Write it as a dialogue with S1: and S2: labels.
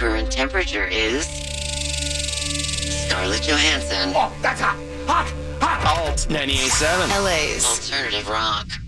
S1: current temperature is Scarlett Johansson.
S2: Oh, that's hot! Hot! Hot!
S3: Alt 98.7.
S4: LA's
S1: Alternative rock.